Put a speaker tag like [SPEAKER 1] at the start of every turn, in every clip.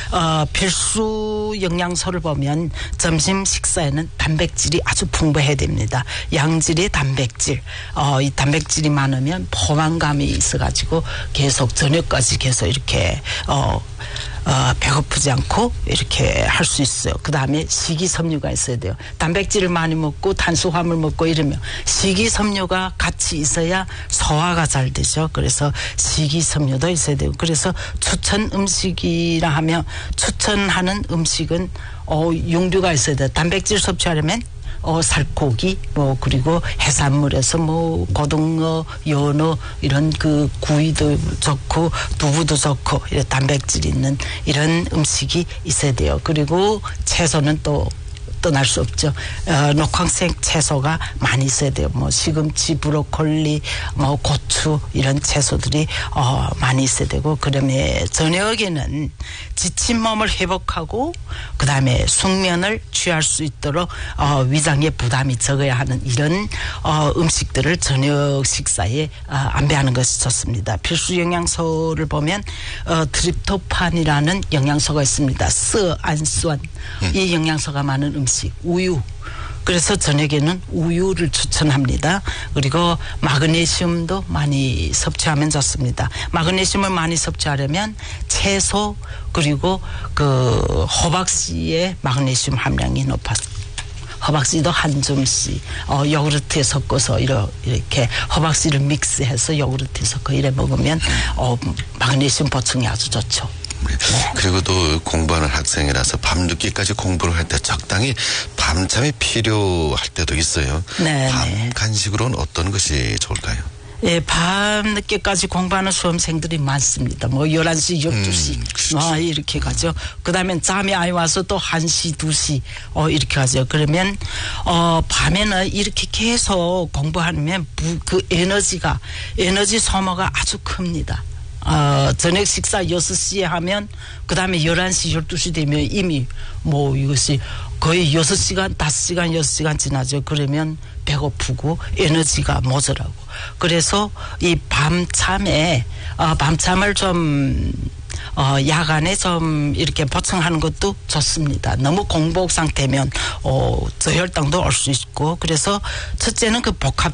[SPEAKER 1] 필수 영양소를 보면 점심 식사에는 단백질이 아주 풍부해야 됩니다. 양질의 단백질. 이 단백질이 많으면 포만감이 있어가지고 계속 저녁까지 계속 이렇게 배고프지 않고 이렇게 할 수 있어요. 그 다음에 식이섬유가 있어야 돼요. 단백질을 많이 먹고 탄수화물 먹고 이러면 식이섬유가 같이 있어야 소화가 잘 되죠. 그래서 식이섬유도 있어야 돼요. 그래서 추천 음식이라 하면 추천하는 음식은 육류가 있어야 돼요. 단백질 섭취하려면 살코기, 그리고 해산물에서 고등어, 연어, 이런 그 구이도 좋고, 두부도 좋고, 이런 단백질 있는 이런 음식이 있어야 돼요. 그리고 채소는 또 떠날 수 없죠. 녹황색 채소가 많이 있어야 돼요. 시금치, 브로콜리, 고추 이런 채소들이 많이 있어야 되고, 그다음에 저녁에는 지친 몸을 회복하고 그다음에 숙면을 취할 수 있도록 위장에 부담이 적어야 하는 이런 음식들을 저녁 식사에 안배하는 것이 좋습니다. 필수 영양소를 보면 트립토판이라는 영양소가 있습니다. 안수한 이 영양소가 많은 음식, 우유. 그래서 저녁에는 우유를 추천합니다. 그리고 마그네슘도 많이 섭취하면 좋습니다. 마그네슘을 많이 섭취하려면 채소 그리고 그 호박씨의 마그네슘 함량이 높았습니다. 호박씨도 한 줌씩 요구르트에 섞어서 이렇게 호박씨를 믹스해서 요구르트에 섞어 이래 먹으면 마그네슘 보충이 아주 좋죠.
[SPEAKER 2] 네. 그리고 또 공부하는 학생이라서 밤늦게까지 공부를 할 때 적당히 밤잠이 필요할 때도 있어요.
[SPEAKER 1] 네.
[SPEAKER 2] 밤 간식으로는 어떤 것이 좋을까요?
[SPEAKER 1] 예, 밤늦게까지 공부하는 수험생들이 많습니다. 11시, 12시, 이렇게 가죠. 그 다음에 잠이 아예 와서 또 1시, 2시, 이렇게 가죠. 그러면, 밤에는 이렇게 계속 공부하면 그 에너지 소모가 아주 큽니다. 저녁 식사 6시에 하면, 그 다음에 11시, 12시 되면 이미 이것이 거의 6시간, 5시간, 6시간 지나죠. 그러면 배고프고 에너지가 모자라고. 그래서 이 밤참을 좀, 야간에 좀 이렇게 보충하는 것도 좋습니다. 너무 공복 상태면, 저혈당도 올 수 있고, 그래서 첫째는 그 복합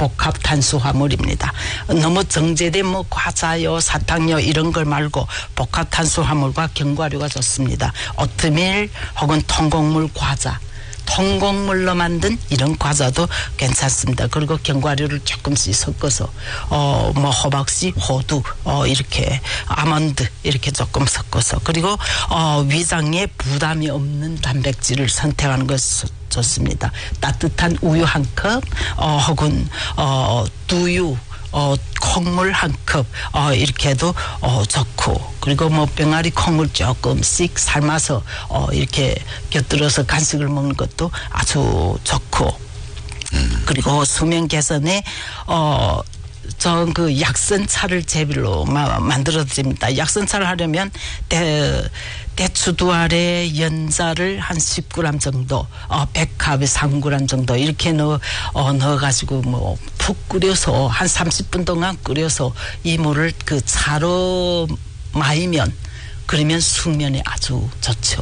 [SPEAKER 1] 탄수화물입니다. 너무 정제된 과자요, 사탕요 이런 걸 말고 복합 탄수화물과 견과류가 좋습니다. 오트밀 혹은 통곡물 과자. 통곡물로 만든 이런 과자도 괜찮습니다. 그리고 견과류를 조금씩 섞어서 호박씨, 호두, 이렇게 아몬드 이렇게 조금 섞어서 그리고 위장에 부담이 없는 단백질을 선택하는 것이 좋습니다. 따뜻한 우유 한 컵, 혹은 두유, 콩물 한 컵, 이렇게 해도 좋고, 그리고 병아리 콩을 조금씩 삶아서 이렇게 곁들여서 간식을 먹는 것도 아주 좋고, 그리고 수면 개선에 전 그 약선차를 제비로 만들어 드립니다. 약선차를 하려면 대추 2알에 연자를 한 10g 정도, 백합에 3g 정도 이렇게 넣어가지고 푹 끓여서 한 30분 동안 끓여서 이 물을 그 차로 마이면 그러면 숙면에 아주 좋죠.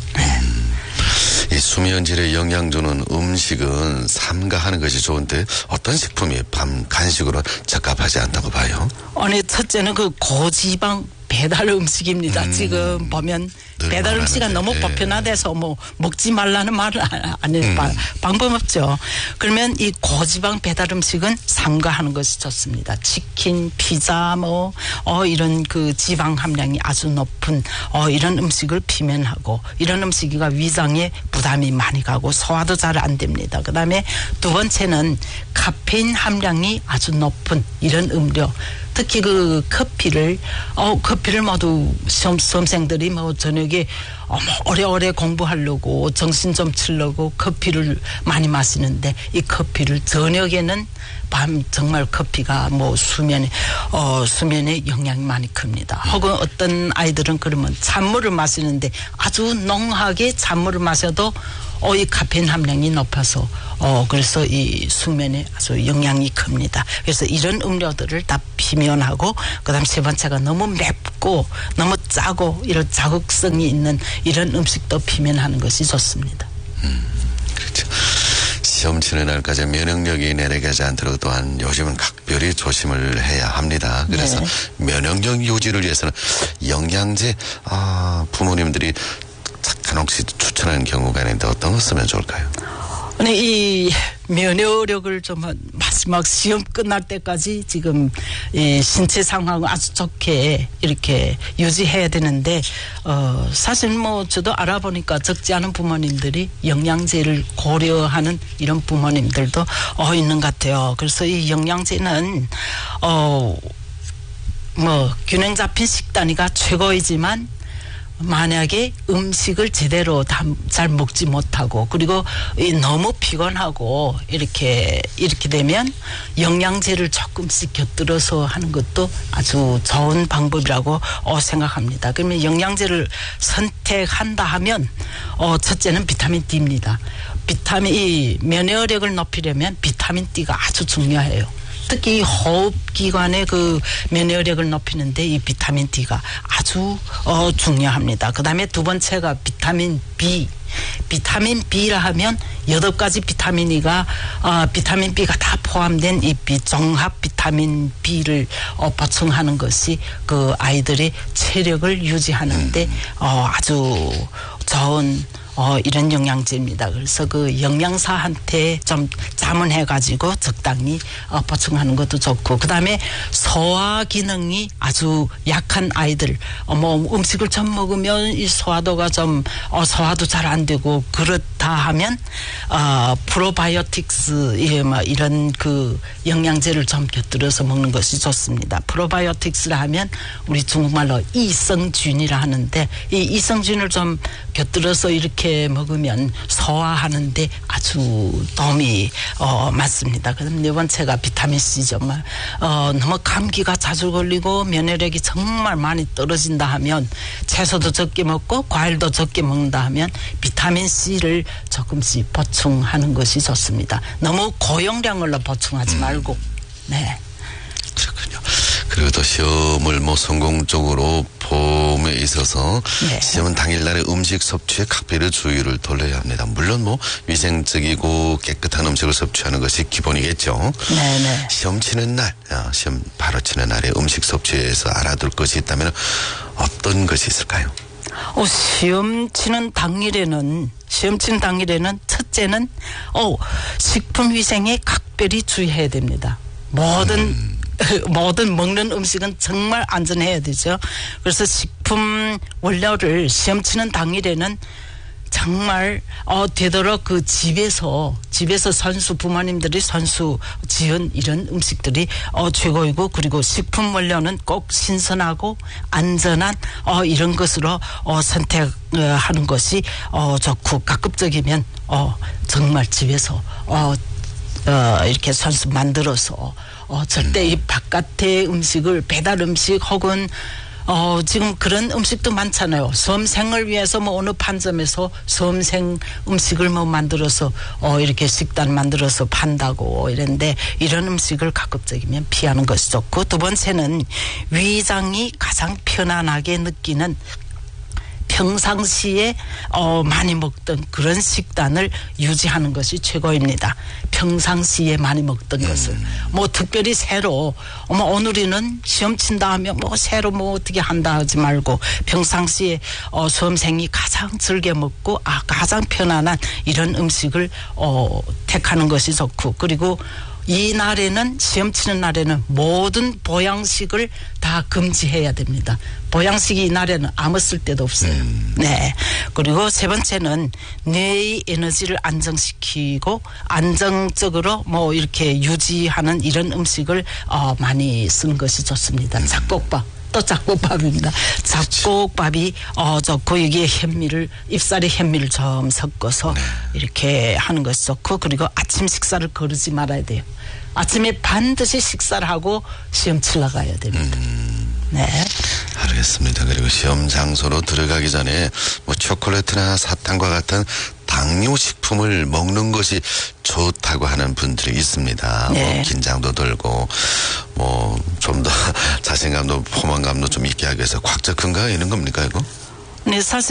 [SPEAKER 2] 이 수면질에 영양 주는 음식은 삼가하는 것이 좋은데 어떤 식품이 밤 간식으로 적합하지 않다고 봐요?
[SPEAKER 1] 첫째는 그 고지방 배달 음식입니다. 지금 보면 배달 음식이 너무 보편화돼서 먹지 말라는 말을 안 해요. 방법 없죠. 그러면 이 고지방 배달 음식은 삼가하는 것이 좋습니다. 치킨, 피자, 이런 그 지방 함량이 아주 높은 이런 음식을 피면하고, 이런 음식이가 위장에 부담이 많이 가고 소화도 잘 안 됩니다. 그 다음에 두 번째는 카페인 함량이 아주 높은 이런 음료. 특히 그 커피를 모두 수험생들이 저녁에 오래오래 공부하려고 정신 좀 치려고 커피를 많이 마시는데, 이 커피를 저녁에는 정말 커피가 수면에 영향이 많이 큽니다. 혹은 어떤 아이들은 그러면 찬물을 마시는데 아주濃하게 찬물을 마셔도 이 카페인 함량이 높아서 그래서 이 수면에 아주 영향이 큽니다. 그래서 이런 음료들을 다 비면하고 그다음 세 번째가 너무 맵고 너무 짜고 이런 자극성이 있는 이런 음식도 비면하는 것이 좋습니다.
[SPEAKER 2] 그렇죠. 시험 치는 날까지 면역력이 내려가지 않도록 또한 요즘은 각별히 조심을 해야 합니다. 그래서
[SPEAKER 1] 네.
[SPEAKER 2] 면역력 유지를 위해서는 영양제 부모님들이 간혹시 추천하는 경우가 있는데 어떤 거 쓰면 좋을까요?
[SPEAKER 1] 이 면역력을 좀 마지막 시험 끝날 때까지 지금 이 신체 상황을 아주 좋게 이렇게 유지해야 되는데 사실 뭐 저도 알아보니까 적지 않은 부모님들이 영양제를 고려하는 이런 부모님들도 있는 것 같아요. 그래서 이 영양제는 뭐 균형 잡힌 식단이가 최고이지만 만약에 음식을 제대로 잘 먹지 못하고 그리고 너무 피곤하고 이렇게 되면 영양제를 조금씩 곁들여서 하는 것도 아주 좋은 방법이라고 생각합니다. 그러면 영양제를 선택한다 하면 첫째는 비타민 D입니다. 이 면역력을 높이려면 비타민 D가 아주 중요해요. 특히 호흡기관의 그 면역력을 높이는데 이 비타민 D가 아주 중요합니다. 그 다음에 두 번째가 비타민 B. 비타민 B라 하면 8가지 비타민 B가 다 포함된 이 종합 비타민 B를 보충하는 것이 그 아이들의 체력을 유지하는데 아주 좋은 이런 영양제입니다. 그래서 그 영양사한테 좀 자문해가지고 적당히 보충하는 것도 좋고, 그 다음에 소화 기능이 아주 약한 아이들, 음식을 좀 먹으면 이 소화도가 좀 소화도 잘 안 되고 그렇다 하면 프로바이오틱스 이런 그 영양제를 좀 곁들여서 먹는 것이 좋습니다. 프로바이오틱스라 하면 우리 중국말로 이성균이라 하는데 이 이성균을 좀 곁들여서 이렇게 먹으면 소화하는데 아주 도움이 많습니다. 그다음 네 번째가 비타민 C죠. 너무 감기가 자주 걸리고 면역력이 정말 많이 떨어진다 하면 채소도 적게 먹고 과일도 적게 먹는다 하면 비타민 C를 조금씩 보충하는 것이 좋습니다. 너무 고용량으로 보충하지 말고. 네.
[SPEAKER 2] 그렇군요. 그리고 또 시험을 성공적으로 봄에 있어서
[SPEAKER 1] 네.
[SPEAKER 2] 시험은 당일날의 음식 섭취에 각별히 주의를 돌려야 합니다. 물론 위생적이고 깨끗한 음식을 섭취하는 것이 기본이겠죠.
[SPEAKER 1] 네네.
[SPEAKER 2] 시험 치는 날, 시험 바로 치는 날에 음식 섭취에서 알아둘 것이 있다면 어떤 것이 있을까요?
[SPEAKER 1] 시험 치는 당일에는 첫째는 식품 위생에 각별히 주의해야 됩니다. 모든 먹는 음식은 정말 안전해야 되죠. 그래서 식품 원료를 시험 치는 당일에는 정말 되도록 그 집에서 부모님들이 선수 지은 이런 음식들이 최고이고, 그리고 식품 원료는 꼭 신선하고 안전한 이런 것으로 선택하는 것이 좋고, 가급적이면 정말 집에서 이렇게 선수 만들어서 절대 이 바깥의 음식을 배달 음식 혹은 지금 그런 음식도 많잖아요. 수험생을 위해서 어느 판점에서 수험생 음식을 만들어서 이렇게 식단 만들어서 판다고 이런데, 이런 음식을 가급적이면 피하는 것이 좋고, 두 번째는 위장이 가장 편안하게 느끼는 평상시에 많이 먹던 그런 식단을 유지하는 것이 최고입니다. 평상시에 많이 먹던 것을 특별히 새로 오늘이는 시험 친다 하면 새로 어떻게 한다 하지 말고 평상시에 수험생이 가장 즐겨 먹고 가장 편안한 이런 음식을 택하는 것이 좋고, 그리고 이 날에는, 시험 치는 날에는 모든 보양식을 다 금지해야 됩니다. 보양식이 이 날에는 아무 쓸데도 없어요. 네. 그리고 세 번째는 뇌의 에너지를 안정시키고 안정적으로 이렇게 유지하는 이런 음식을 많이 쓰는 것이 좋습니다. 잡곡밥. 또 잡곡밥입니다. 잡곡밥이 좋고, 여기에 잎살에 현미를 좀 섞어서 이렇게 하는 것이 좋고, 그리고 아침 식사를 거르지 말아야 돼요. 아침에 반드시 식사를 하고 시험 치러 가야 됩니다. 네.
[SPEAKER 2] 알겠습니다. 그리고 시험 장소로 들어가기 전에 초콜릿이나 사탕과 같은 당뇨 식품을 먹는 것이 좋다고 하는 분들이 있습니다.
[SPEAKER 1] 네.
[SPEAKER 2] 뭐 긴장도 들고 뭐 좀 더 자신감도 포만감도 좀 있게 하기 위해서 과학적 근거가 있는 겁니까 이거?
[SPEAKER 1] 네, 사실